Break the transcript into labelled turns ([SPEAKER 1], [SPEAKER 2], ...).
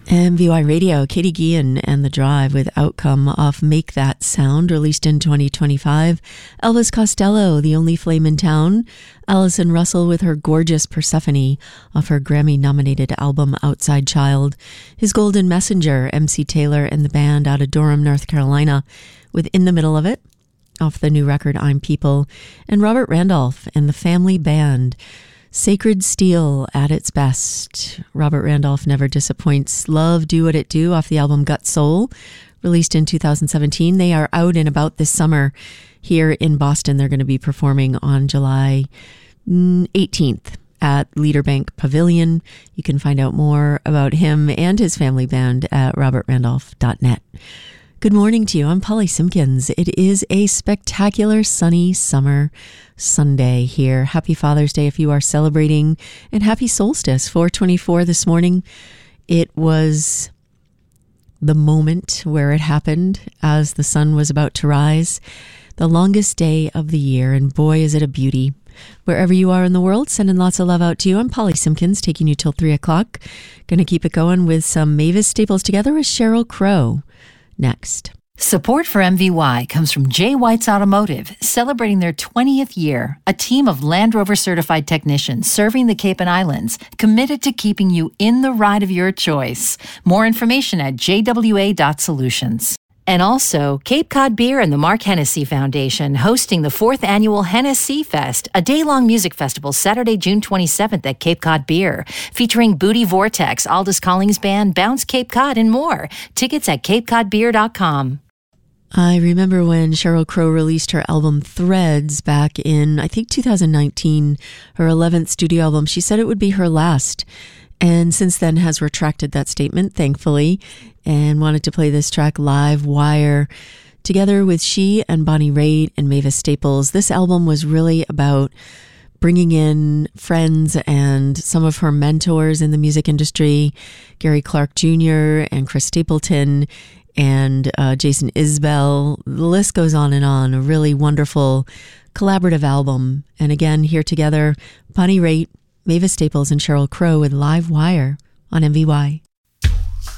[SPEAKER 1] MVY Radio, Katie Guillen and The Drive with Outcome off Make That Sound, released in 2025. Elvis Costello, The Only Flame in Town. Allison Russell with her gorgeous Persephone off her Grammy-nominated album Outside Child. His Golden Messenger, MC Taylor and the band out of Durham, North Carolina, with In the Middle of It off the new record I'm People. And Robert Randolph and the Family Band, Sacred Steel at its best. Robert Randolph never disappoints. Love Do What It Do off the album Gut Soul, released in 2017. They are out and about this summer here in Boston. They're going to be performing on July 18th at Leaderbank Pavilion. You can find out more about him and his family band at robertrandolph.net. Good morning to you. I'm Polly Simpkins. It is a spectacular sunny summer Sunday here. Happy Father's Day if you are celebrating, and happy solstice, 4:24 this morning. It was the moment where it happened as the sun was about to rise. The longest day of the year, and boy, is it a beauty. Wherever you are in the world, sending lots of love out to you. I'm Polly Simpkins, taking you till 3 o'clock. Going to keep it going with some Mavis Staples together with Sheryl Crow. Next.
[SPEAKER 2] Support for MVY comes from J. White's Automotive, celebrating their 20th year. A team of Land Rover certified technicians serving the Cape and Islands, committed to keeping you in the ride of your choice. More information at jwa.solutions. And also, Cape Cod Beer and the Mark Hennessy Foundation hosting the 4th annual Hennessy Fest, a day-long music festival Saturday, June 27th at Cape Cod Beer, featuring Booty Vortex, Aldous Collings Band, Bounce Cape Cod, and more. Tickets at capecodbeer.com.
[SPEAKER 1] I remember when Sheryl Crow released her album Threads back in, I think, 2019, her 11th studio album. She said it would be her last, and since then has retracted that statement, thankfully, and wanted to play this track, Live Wire, together with she and Bonnie Raitt and Mavis Staples. This album was really about bringing in friends and some of her mentors in the music industry, Gary Clark Jr. and Chris Stapleton and Jason Isbell. The list goes on and on. A really wonderful collaborative album. And again, here together, Bonnie Raitt, Mavis Staples, and Sheryl Crow with Live Wire on MVY.